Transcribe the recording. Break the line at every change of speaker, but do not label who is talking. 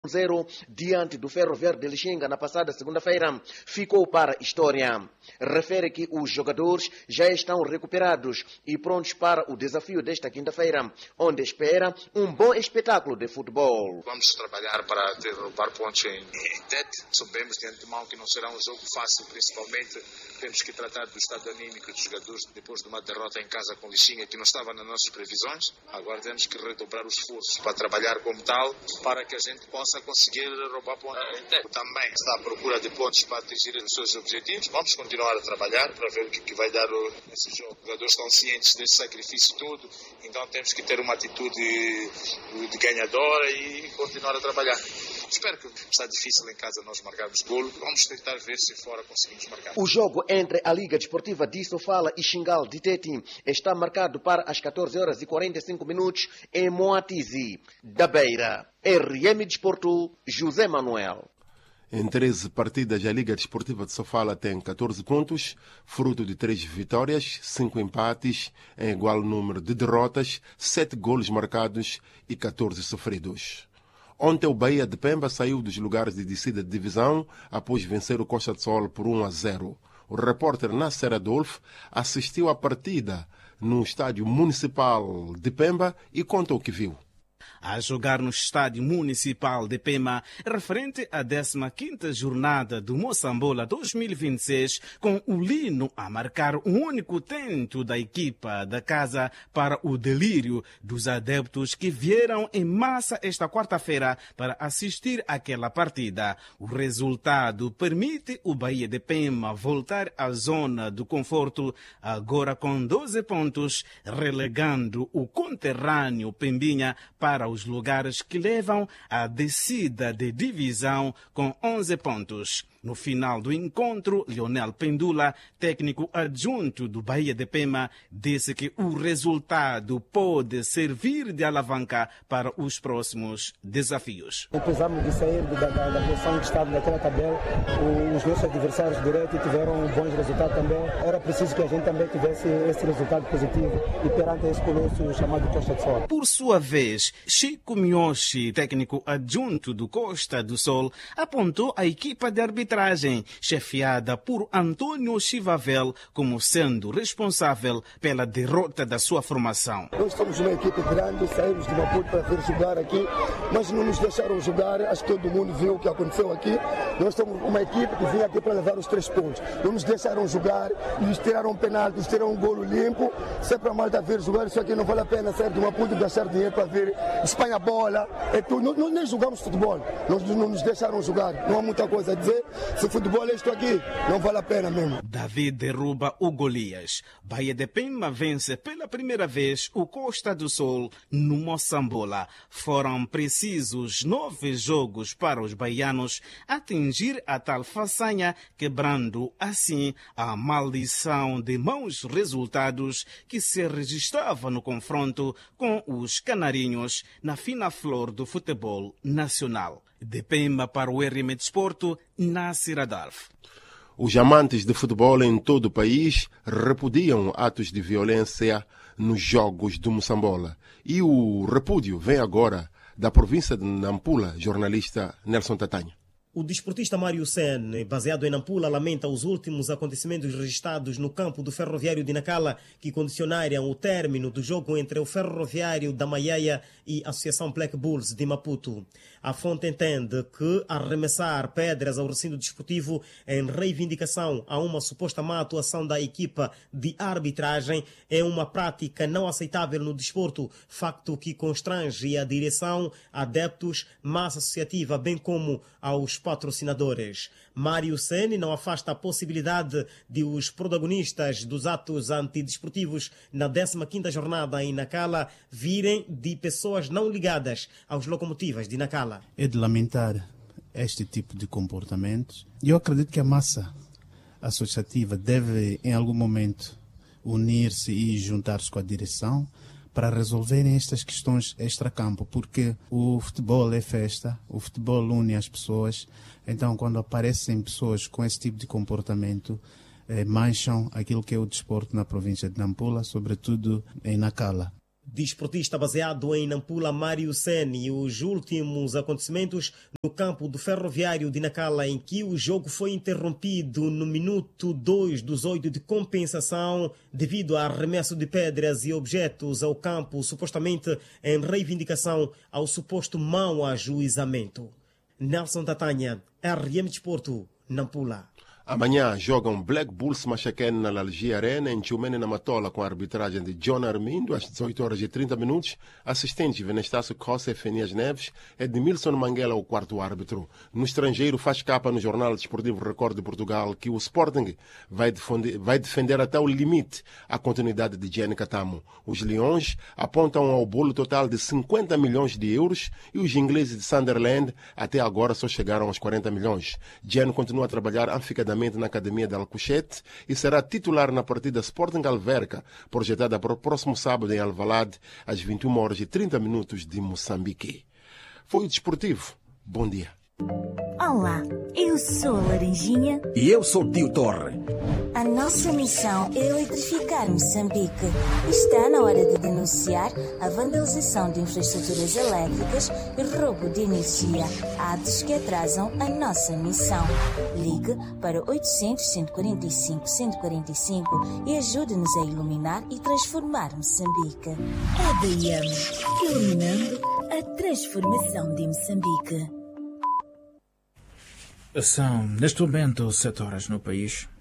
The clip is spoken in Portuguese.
0 diante do Ferroviário de Lixinga na passada segunda-feira ficou para a história. Refere que os jogadores já estão recuperados e prontos para o desafio desta quinta-feira, onde espera um bom espetáculo de futebol.
Vamos trabalhar para derrubar pontos em Tete. Sabemos de antemão que não será um jogo fácil, principalmente temos que tratar do estado anímico dos jogadores depois de uma derrota em casa com Lixinga que não estava nas nossas previsões. Agora temos que redobrar os esforços para trabalhar como tal, para que a gente possa conseguir roubar pontos. Também está à procura de pontos para atingir os seus objetivos. Vamos continuar a trabalhar para ver o que vai dar esse jogo. Os jogadores estão cientes desse sacrifício todo, então temos que ter uma atitude de ganhadora e continuar a trabalhar. Espero que está difícil em casa nós marcarmos golo. Vamos tentar ver se fora conseguimos marcar.
O jogo entre a Liga Desportiva de Sofala e Xingal de Tete está marcado para as 14h45 em Moatize, da Beira. RM Desporto, José Manuel.
Em 13 partidas, a Liga Desportiva de Sofala tem 14 pontos, fruto de 3 vitórias, 5 empates, em igual número de derrotas, 7 golos marcados e 14 sofridos. Ontem o Bahia de Pemba saiu dos lugares de descida de divisão após vencer o Costa de Sol por 1-0. O repórter Nasser Adolfo assistiu à partida no estádio municipal de Pemba e conta o que viu.
A jogar no estádio municipal de Pema, referente à 15ª jornada do Moçambola 2026, com o Lino a marcar um único tento da equipa da casa para o delírio dos adeptos que vieram em massa esta quarta-feira para assistir àquela partida. O resultado permite o Bahia de Pema voltar à zona do conforto, agora com 12 pontos, relegando o conterrâneo Pembinha para os lugares que levam à descida de divisão com 11 pontos. No final do encontro, Leonel Pendula, técnico adjunto do Bahia de Pema, disse que o resultado pode servir de alavanca para os próximos desafios.
Precisamos de sair da posição que estava naquela tabela. Os nossos adversários diretos tiveram bons resultados também. Era preciso que a gente também tivesse esse resultado positivo e perante esse colosso chamado Costa do Sol.
Por sua vez, Chico Miyoshi, técnico adjunto do Costa do Sol, apontou a equipa de arbitragem chefiada por Antônio Chivavel como sendo responsável pela derrota da sua formação.
Nós somos uma equipe grande, saímos de Maputo para vir jogar aqui, mas não nos deixaram jogar. Acho que todo mundo viu o que aconteceu aqui. Nós somos uma equipe que vinha aqui para levar os 3 pontos. Não nos deixaram jogar, nos tiraram um penalti, nos tiraram um golo limpo. Se é para a malta vir jogar, isso aqui não vale a pena sair de Maputo e gastar dinheiro para vir Espanha a bola. É tudo. Nós nem jogamos futebol, nós não nos deixaram jogar. Não há muita coisa a dizer. Se futebol é isto aqui, não vale a pena mesmo.
Davi derruba o Golias. Bahia de Pemba vence pela primeira vez o Costa do Sol no Moçambola. Foram precisos 9 jogos para os baianos atingir a tal façanha, quebrando assim a maldição de maus resultados que se registrava no confronto com os canarinhos na fina flor do futebol nacional. De Pemba para o RM Desporto, Nasser Adolfo.
Os amantes de futebol em todo o país repudiam atos de violência nos jogos do Moçambola. E o repúdio vem agora da província de Nampula, jornalista Nelson Tatanha.
O desportista Mário Sen, baseado em Nampula, lamenta os últimos acontecimentos registrados no campo do Ferroviário de Nacala, que condicionaram o término do jogo entre o Ferroviário da Maiaia e a Associação Black Bulls de Maputo. A fonte entende que arremessar pedras ao recinto desportivo em reivindicação a uma suposta má atuação da equipa de arbitragem é uma prática não aceitável no desporto, facto que constrange a direção, adeptos, massa associativa, bem como aos patrocinadores. Mário Sen não afasta a possibilidade de os protagonistas dos atos antidesportivos na 15ª jornada em Nacala virem de pessoas não ligadas aos locomotivas de Nacala.
É de lamentar este tipo de comportamentos. Eu acredito que a massa associativa deve, em algum momento, unir-se e juntar-se com a direção para resolverem estas questões extracampo, porque o futebol é festa, o futebol une as pessoas. Então, quando aparecem pessoas com esse tipo de comportamento, mancham aquilo que é o desporto na província de Nampula, sobretudo em Nacala.
Desportista baseado em Nampula, Mário Sen, e os últimos acontecimentos no campo do Ferroviário de Nacala, em que o jogo foi interrompido no minuto 2 dos 8 de compensação devido a arremesso de pedras e objetos ao campo, supostamente em reivindicação ao suposto mau ajuizamento. Nelson Tatanha, RM Desporto, Nampula.
Amanhã jogam Black Bulls Machaken na Lalgia Arena, em Tchumene na Matola, com a arbitragem de John Armindo, às 18h30. Assistente Venestácio Costa e Fenias Neves, Edmilson Manguela, o quarto árbitro. No estrangeiro, faz capa no Jornal Desportivo Record de Portugal que o Sporting vai defender até o limite a continuidade de Gianni Catamo. Os Leões apontam ao bolo total de 50 milhões de euros e os ingleses de Sunderland até agora só chegaram aos 40 milhões. Gianni continua a trabalhar anficadamente na Academia de Alcochete e será titular na partida Sporting Alverca, projetada para o próximo sábado em Alvalade, às 21h30 de Moçambique. Foi o Desportivo. Bom dia.
Olá, eu sou a Laranjinha.
E eu sou o Tio Torre.
A nossa missão é eletrificar Moçambique. Está na hora de denunciar a vandalização de infraestruturas elétricas e roubo de energia, atos que atrasam a nossa missão. Ligue para 800-145-145 e ajude-nos a iluminar e transformar Moçambique. EDM, iluminando a transformação de Moçambique.
São, neste momento, 7 horas no país.